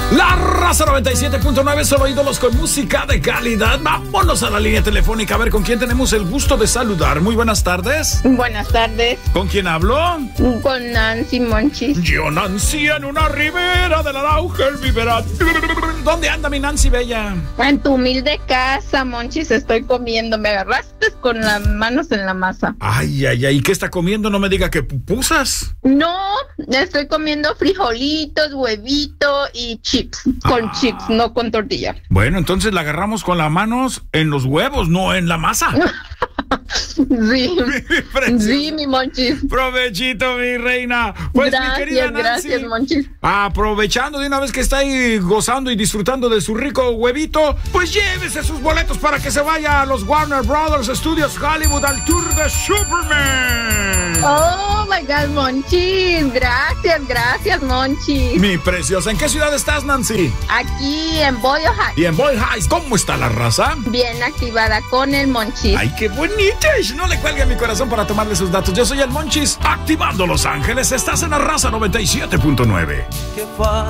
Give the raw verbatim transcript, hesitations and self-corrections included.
La Raza noventa y siete punto nueve, solo ídolos con música de calidad. Vámonos a la línea telefónica a ver con quién tenemos el gusto de saludar. Muy buenas tardes. Buenas tardes. ¿Con quién hablo? Con Nancy Monchis. Yo, Nancy, en una ribera del Araujo, el Viverat. ¿Dónde anda mi Nancy bella? En tu humilde casa, Monchis, estoy comiendo. Me agarraste con las manos en la masa. Ay, ay, ay. ¿Qué está comiendo? No me diga que pupusas. No, estoy comiendo frijolitos, huevito y chips. Con ah. chips, no con tortilla. Bueno, entonces la agarramos con las manos en los huevos, no en la masa. Sí, sí, mi Monchis. Provechito, mi reina. Pues, gracias, mi querida Nancy, gracias, Monchis. aprovechando de una vez que está ahí gozando y disfrutando de su rico huevito, pues llévese sus boletos para que se vaya a los Warner Brothers Studios Hollywood al tour de Superman. Oh, my God, Monchis. Gracias, gracias, Monchis. Mi preciosa, ¿en qué ciudad estás, Nancy? Aquí en Boyle Heights. Y en Boyle Heights, ¿cómo está la raza? Bien activada con el Monchis. Ay, qué bonita. No le cuelgue a mi corazón para tomarle sus datos. Yo soy el Monchis, activando Los Ángeles. Estás en la Raza noventa y siete punto nueve.